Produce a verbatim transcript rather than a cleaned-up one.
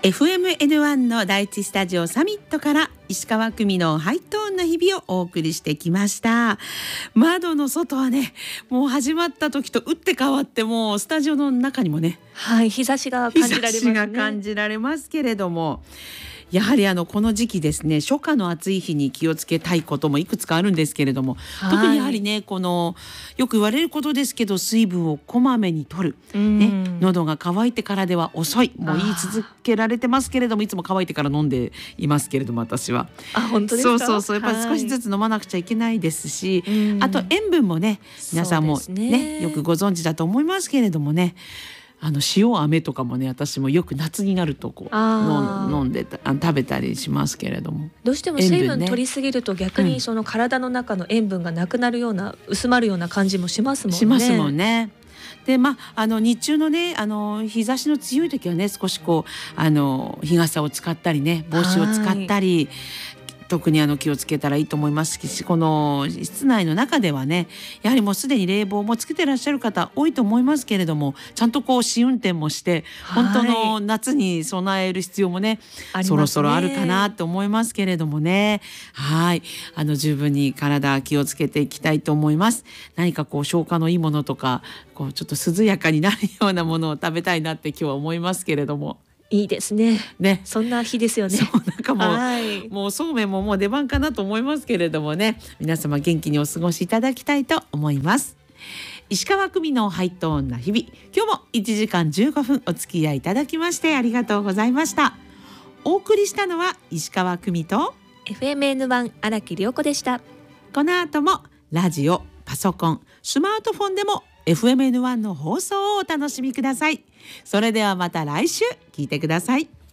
エフエムエヌワン の第一スタジオサミットから石川久美のハイトーンな日々をお送りしてきました。窓の外はね、もう始まった時と打って変わって、もうスタジオの中にもね、 はい、日差しが感じられますね。 日差しが感じられますけれども、やはりあのこの時期ですね、初夏の暑い日に気をつけたいこともいくつかあるんですけれども、はい、特にやはりね、このよく言われることですけど、水分をこまめに摂る、ね、喉が渇いてからでは遅い、もう言い続けられてますけれども、いつも乾いてから飲んでいますけれども、私は。 あ、本当ですか？ そうそうそう、やっぱり少しずつ飲まなくちゃいけないですし、はい、あと塩分もね、皆さんも ね, ねよくご存知だと思いますけれどもね、あの塩飴とかもね、私もよく夏になるとこう飲んでた食べたりしますけれども、 どうしても水分取りすぎると逆にその体の中の塩分がなくなるような、うん、薄まるような感じもしますもんね。 しますもんね。で、まあ、あの日中のね、あの日差しの強い時はね、少しこうあの日傘を使ったりね、帽子を使ったり、特にあの気をつけたらいいと思いますし、この室内の中ではね、やはりもうすでに冷房もつけてらっしゃる方多いと思いますけれども、ちゃんとこう試運転もして、本当の夏に備える必要もね、はい、そろそろあるかなと思いますけれどもね。はい、あの十分に体気をつけていきたいと思います。何かこう消化のいいものとか、こうちょっと涼やかになるようなものを食べたいなって今日は思いますけれども。 いいですね。 ね、 そんな日ですよね。 そう、なんかもう、はい、もうそうめんももう出番かなと思いますけれどもね、皆様元気にお過ごしいただきたいと思います。石川久美のハイトーンな日々、今日もいちじかんじゅうごふんお付き合いいただきましてありがとうございました。お送りしたのは石川久美とエフエムエヌワン 荒木涼子でした。 この後もラジオ、パソコン、スマートフォンでもエフエムエヌワン の放送をお楽しみください。それではまた来週聞いてください。